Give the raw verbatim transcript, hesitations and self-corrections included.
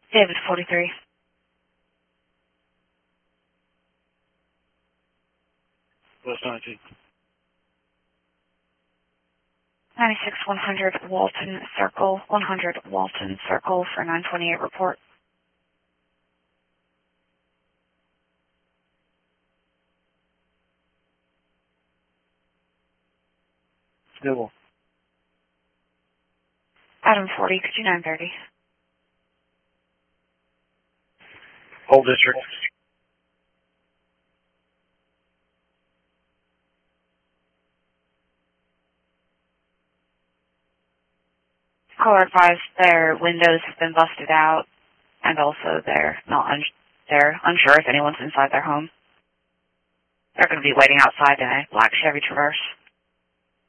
David, forty-three. West nineteen. ninety-six one hundred Walton Circle, one hundred Walton Circle for nine twenty-eight report. Nibble. Adam, forty, could you nine thirty? Whole district. Caller advised their windows have been busted out, and also they're not un- they're unsure if anyone's inside their home. They're going to be waiting outside in a black Chevy Traverse.